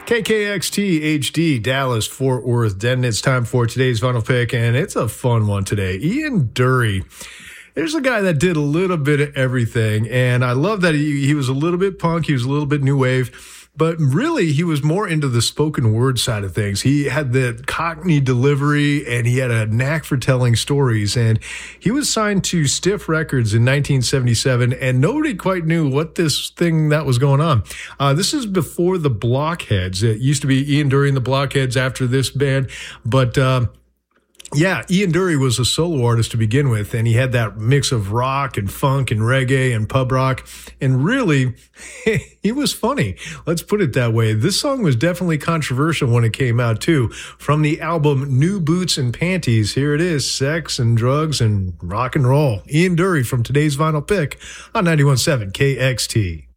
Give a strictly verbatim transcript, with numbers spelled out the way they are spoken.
K K X T H D, Dallas, Fort Worth, Denton. It's time for today's final pick, and it's a fun one today. Ian Dury. There's a guy that did a little bit of everything, and I love that he, he was a little bit punk, he was a little bit new wave, but really he was more into the spoken word side of things. He had the Cockney delivery, and he had a knack for telling stories, and he was signed to Stiff Records in nineteen seventy-seven, and nobody quite knew what this thing that was going on. Uh, this is before the Blockheads. It used to be Ian Dury and the Blockheads after this band, but uh, yeah, Ian Dury was a solo artist to begin with, and he had that mix of rock and funk and reggae and pub rock, and really, he was funny. Let's put it that way. This song was definitely controversial when it came out, too. From the album New Boots and Panties, here it is, Sex and Drugs and Rock and Roll. Ian Dury from today's Vinyl Pick on ninety-one point seven K X T.